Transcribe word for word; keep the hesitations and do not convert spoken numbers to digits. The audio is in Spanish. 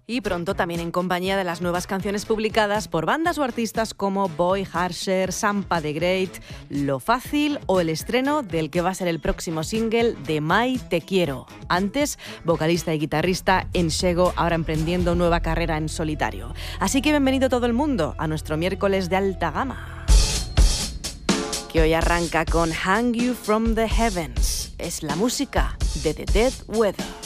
Y pronto también en compañía de las nuevas canciones publicadas por bandas o artistas como Boy Harsher, Sampa the Great, Lo Fácil o el estreno del que va a ser el próximo single de Mai Te Quiero. Antes, vocalista y guitarrista en Shego, ahora emprendiendo nueva carrera en solitario. Así que bienvenido todo el mundo a nuestro miércoles de alta gama, que hoy arranca con Hang You From The Heavens. Es la música de The Dead Weather.